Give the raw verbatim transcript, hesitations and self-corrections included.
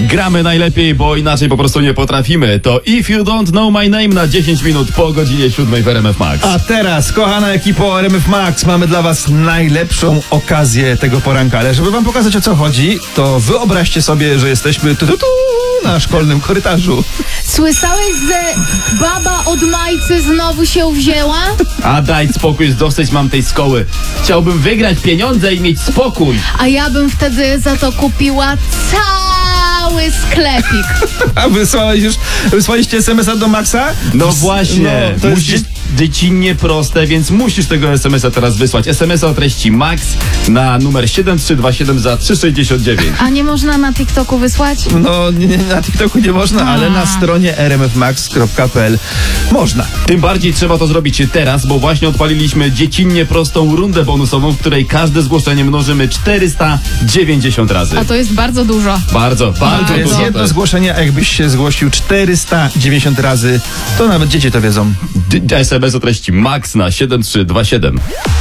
Gramy najlepiej, bo inaczej po prostu nie potrafimy. To If You Don't Know My Name na dziesięć minut po godzinie siódmej w R M F Max. A teraz, kochana ekipo R M F Max, mamy dla was najlepszą okazję tego poranka. Ale żeby wam pokazać, o co chodzi, to wyobraźcie sobie, że jesteśmy tu, tu, tu, na szkolnym korytarzu. Słyszałeś, że baba od Majcy znowu się wzięła? A daj spokój, dosyć mam tej szkoły. Chciałbym wygrać pieniądze i mieć spokój. A ja bym wtedy za to kupiła cały sklepik. A wysłałeś już, wysłaliście es em es a do Maxa? No właśnie, no, to jest musisz dziecinnie proste, więc musisz tego es em es a teraz wysłać. es em es a o treści Max na numer siedem trzy dwa siedem za trzy sześćdziesiąt dziewięć. A nie można na TikToku wysłać? No, nie, na TikToku nie można, A. ale na stronie r m f max kropka p l można. Tym bardziej trzeba to zrobić teraz, bo właśnie odpaliliśmy dziecinnie prostą rundę bonusową, w której każde zgłoszenie mnożymy czterysta dziewięćdziesiąt razy. A to jest bardzo dużo. Bardzo, bardzo To jest dużo. jedno też. zgłoszenie, a jakbyś się zgłosił czterysta dziewięćdziesiąt razy, to nawet dzieci to wiedzą. D- es em es o treści Max na siedem trzy dwa siedem.